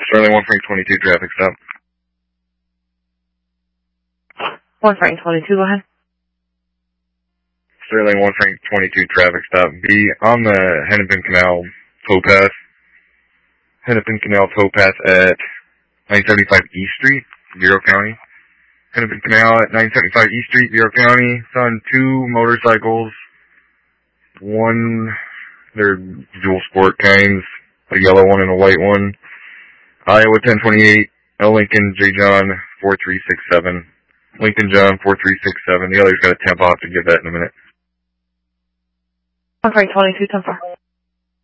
Sterling 1 Frank 22, traffic stop. 1 Frank 22, go ahead. Sterling 1 Frank 22, traffic stop. Be on the Hennepin Canal towpath. Hennepin Canal towpath at 975 East Street, Vero County. Hennepin Canal at 975 East Street, Vero County. It's on two motorcycles. One, they're dual sport kinds, a yellow one and a white one. Iowa 1028, L Lincoln J John 4367. Lincoln John 4367. The other's got a temp. I'll have to give that in a minute. 1 Frank 22, 10-4.